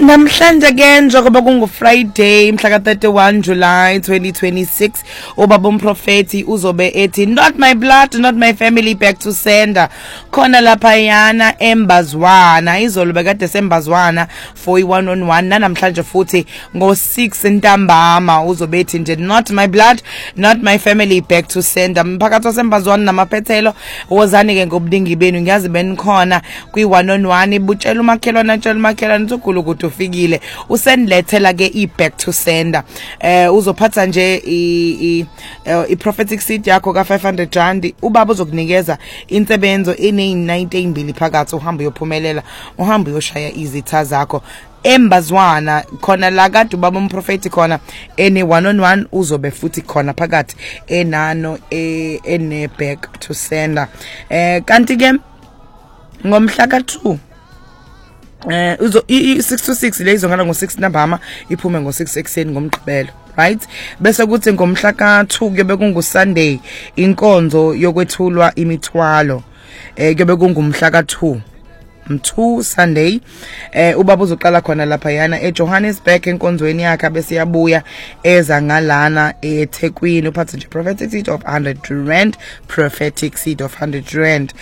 Namhlanje ke njengoba kungu Friday mhla ka 31 July 2026 ubaba umprofeti uzobe ethi not my blood not my family back to sender khona lapha yana embazwana izolo bekade sembazwana for i1 on 1 namhlanje futhi ngo 6 ntambama uzobe ethi nje not my blood not my family back to sender mphakathi wasembazwana namaphethelo wozani ke ngobuningi benu ngiyazi benikhona kwi1 on 1 ibutshela umakhelwana ntshela umakhelwana uthugulu ukuthi ufikile usendlethela ke iback to sender uzophatha nje i prophetic seed yakho ka 500 rand ubaba uzokunikeza insebenzo ene90 mbili phakathi uhamba uyophumelela uhamba uyoshaya izitha zakho embazwana khona la kade ubaba umprofeti khona ene 1 on 1 uzobe futhi khona phakathi enano ene back to sender kanti ke ngomhla ka2 6 to 6 lezo ngala ngo6 ntambama iphume ngo6 ekseni ngomgqibelo right bese kuthi ngomhla ka2 kube kungu Sunday inkonzo yokwethulwa imithwalo kube kungumhla ka2 Sunday ubaba uzoqala khona lapha yana eJohannesburg enkonzweni yakhe bese yabuya eza ngalana eThekwini uphathe nje prophetic seed of 100 rand prophetic seed of 100 rand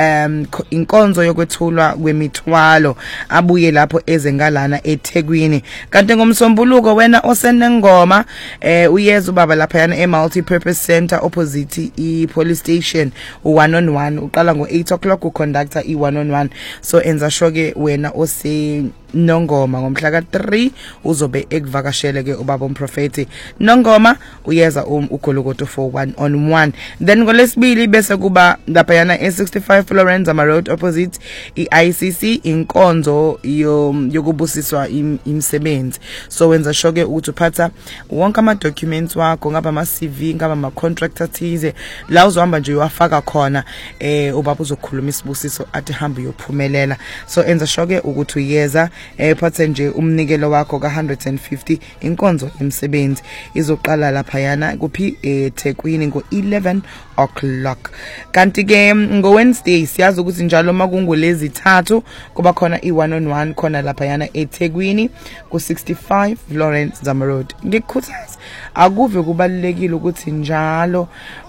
inkonzo yokwethulwa kwemithwalo abuye lapho eze ngalana eThekwini kanti ngomsombuluko wena osenengoma uyeza ubaba lapha yana eMulti Purpose Center opposite ipolice station u1 on 1 uqala ngo8 o'clock uconductor i1 on 1 so enza shoke wena ose Nongoma ngomhla ka3 uzobe ekuvakashele ke ubaba umprofeti Nongoma uyeza ugolokoto for 1 on 1 then ngolesibili bese kuba lapha yana e65 Florence Road opposite iICC inkonzo yokubusiswa imsebenzi so wenza shoke ukuthi uphatha wonke ama documents wakho ngaba ama CV ngaba ama contractor thize la uzohamba nje uyafaka khona ubaba uzokhuluma isibusiso athi hamba uyophumelela so enza shoke ukuthi uyeza phathe nje umnikelo wakho ka 150 inkonzo emsebenzi izoqala lapha yana kuphi eThekwini ngo 11 o'clock kanti ke ngo Wednesday siyazi ukuthi njalo makungolezi 3 kuba khona i1 on 1 khona lapha yana eThekwini ku 65 Florence Road ngikukhuthaza akuve kubalekile ukuthi njalo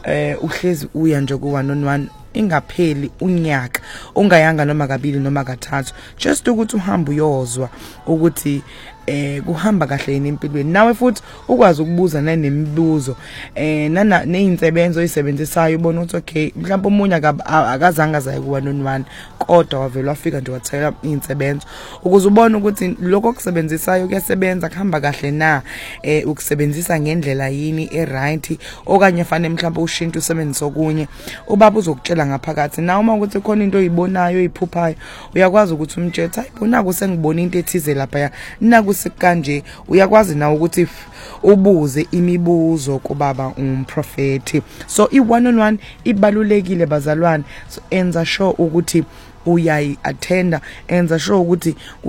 uhlezi uya nje ku 1 on 1 ingapheli unyaka ungayanga noma kabili noma kathathu just ukuthi uhamba uyozwa ukuthi kuhamba kahle yini empilweni nawe futhi ukwazi ukubuza nanemibuzo neinsebenzo oyisebenzisayo ubona ukuthi okay mhlawumbe umunye akazange zaye ku1 on 1 kodwa wavela wafika nje wathela insebenzo ukuze ubone ukuthi lokho okusebenzisayo kuyasebenza kuhamba kahle na ukusebenzisa ngendlela yini eright okanye fanele mhlawumbe ushintshe usebenzise okunye ubaba uzokutshela ngaphakathi na uma ukuthi khona into oyibonayo oyiphuphayo uyakwazi ukuthi umthethe ayibona kusengibona into ethize lapha na kanje uyakwazi na ukuthi ubuze imibuzo kubaba umprofeti so i1 on 1 ibalulekile bazalwane so enza sure ukuthi uyayi attenda enza sure ukuthi